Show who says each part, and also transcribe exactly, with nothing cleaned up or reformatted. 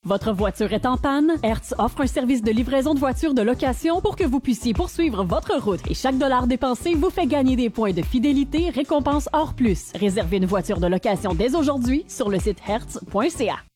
Speaker 1: Votre voiture est en panne? Hertz offre un service de livraison de voitures de location pour que vous puissiez poursuivre votre route. Et chaque dollar dépensé vous fait gagner des points de fidélité, récompense hors plus. Réservez une voiture de location dès aujourd'hui sur le site hertz point c a.